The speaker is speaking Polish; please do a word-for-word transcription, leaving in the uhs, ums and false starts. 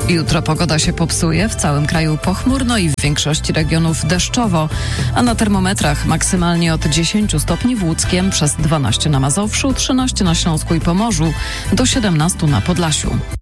Jutro pogoda się popsuje, w całym kraju pochmurno i w większości regionów deszczowo, a na termometrach maksymalnie od dziesięć stopni w Łódzkiem, przez dwanaście na Mazowszu, trzynaście na Śląsku i Pomorzu, do siedemnaście na Podlasiu.